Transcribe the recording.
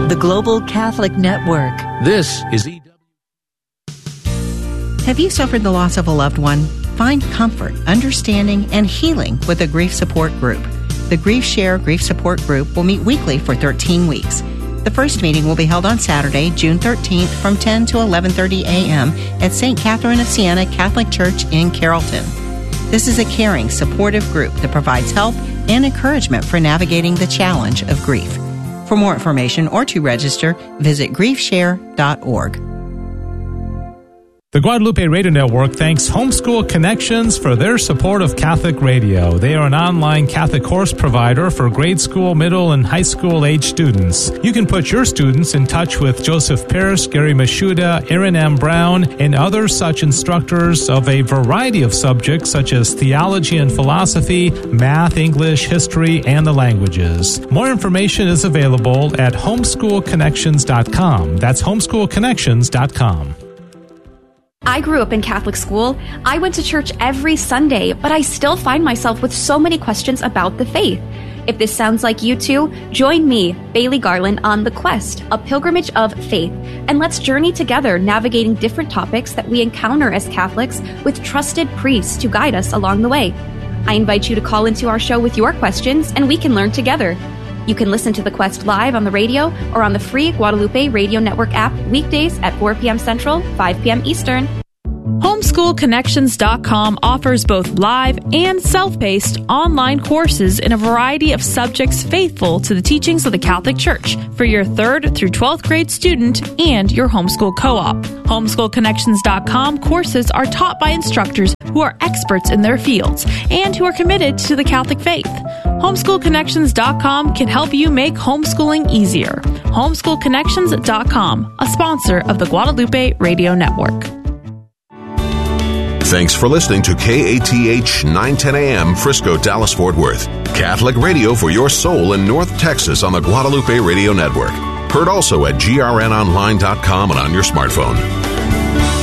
the Global Catholic Network. This is EW. Have you suffered the loss of a loved one? Find comfort, understanding, and healing with a grief support group. The Grief Share Grief Support Group will meet weekly for 13 weeks. The first meeting will be held on Saturday, June 13th from 10 to 11:30 a.m. at St. Catherine of Siena Catholic Church in Carrollton. This is a caring, supportive group that provides help and encouragement for navigating the challenge of grief. For more information or to register, visit griefshare.org. The Guadalupe Radio Network thanks Homeschool Connections for their support of Catholic radio. They are an online Catholic course provider for grade school, middle, and high school age students. You can put your students in touch with Joseph Pierce, Gary Mashuda, Aaron M. Brown, and other such instructors of a variety of subjects such as theology and philosophy, math, English, history, and the languages. More information is available at homeschoolconnections.com. That's homeschoolconnections.com. I grew up in Catholic school. I went to church every Sunday, but I still find myself with so many questions about the faith. If this sounds like you too, join me, Bailey Garland, on The Quest, a pilgrimage of faith, and let's journey together navigating different topics that we encounter as Catholics with trusted priests to guide us along the way. I invite you to call into our show with your questions, and we can learn together. You can listen to The Quest live on the radio or on the free Guadalupe Radio Network app weekdays at 4 p.m. Central, 5 p.m. Eastern. HomeschoolConnections.com offers both live and self-paced online courses in a variety of subjects faithful to the teachings of the Catholic Church for your 3rd through 12th grade student and your homeschool co-op. HomeschoolConnections.com courses are taught by instructors who are experts in their fields and who are committed to the Catholic faith. HomeschoolConnections.com can help you make homeschooling easier. HomeschoolConnections.com, a sponsor of the Guadalupe Radio Network. Thanks for listening to KATH 910 AM Frisco, Dallas, Fort Worth. Catholic radio for your soul in North Texas on the Guadalupe Radio Network. Heard also at grnonline.com and on your smartphone.